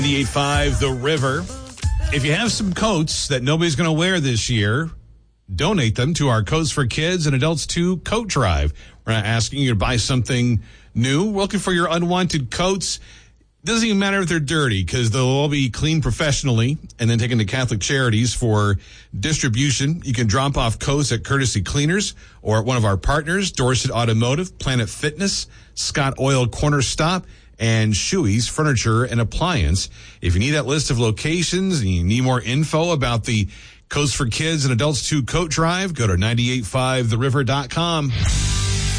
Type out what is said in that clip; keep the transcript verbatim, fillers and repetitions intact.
ninety-eight point five The River. If you have some coats that nobody's going to wear this year, donate them to our Coats for Kids and Adults two Coat Drive. We're not asking you to buy something new. We're looking for your unwanted coats. Doesn't even matter if they're dirty, because they'll all be cleaned professionally and then taken to Catholic Charities for distribution. You can drop off coats at Courtesy Cleaners or at one of our partners, Dorset Automotive, Planet Fitness, Scott Oil Corner Stop, and Shuey's Furniture and Appliance. If you need that list of locations and you need more info about the Coats for Kids and Adults two Coat Drive, go to nine eight five the river dot com.